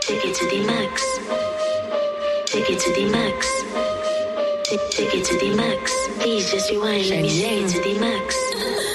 Take it to the max. Take it to the max. Take it to the max. Please just rewind. Let me take it to the max.